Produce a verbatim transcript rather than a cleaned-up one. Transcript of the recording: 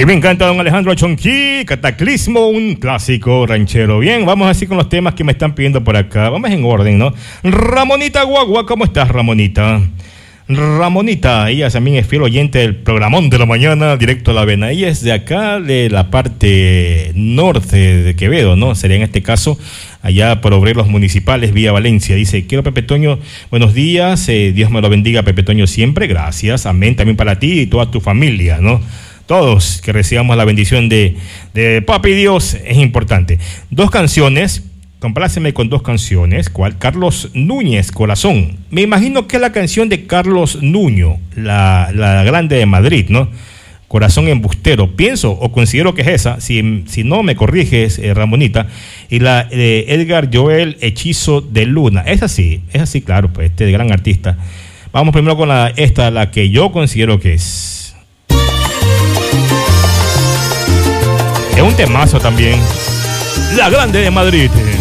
Que me encanta don Alejandro Chonqui, Cataclismo, un clásico ranchero. Bien, vamos así con los temas que me están pidiendo por acá. Vamos en orden, ¿no? Ramonita Guagua, ¿cómo estás, Ramonita? Ramonita, ella también es fiel oyente del programón de la mañana, directo a la avena. Ella es de acá, de la parte norte de Quevedo, ¿no? Sería en este caso allá por Obreros Municipales, vía Valencia. Dice, quiero Pepe Toño, buenos días, eh, Dios me lo bendiga, Pepe Toño, siempre, gracias, amén, también para ti y toda tu familia, ¿no? Todos que recibamos la bendición de, de Papi Dios es importante. Dos canciones, compláceme con dos canciones. ¿Cuál? Carlos Núñez, Corazón. Me imagino que es la canción de Carlos Nuño, la, la grande de Madrid, ¿no? Corazón embustero. Pienso o considero que es esa. Si, si no, me corriges, eh, Ramonita. Y la de Edgar Joel, Hechizo de Luna. Es así, es así, claro, pues este gran artista. Vamos primero con la, esta, la que yo considero que es. Es un temazo también. La grande de Madrid.